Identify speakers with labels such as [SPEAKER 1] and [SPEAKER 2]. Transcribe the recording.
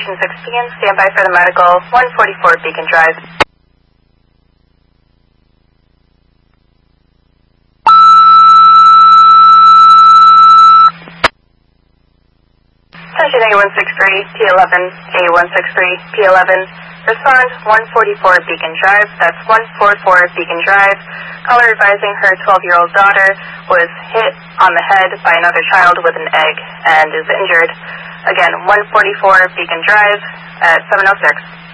[SPEAKER 1] Station 16, stand by for the medical, 144 Beacon Drive. Attention A163, P11, A163, P11. Respond 144 Beacon Drive, that's 144 Beacon Drive. Caller advising her 12-year-old daughter was hit on the head by another child with an egg and is injured. Again, 144 Beacon Drive at 706.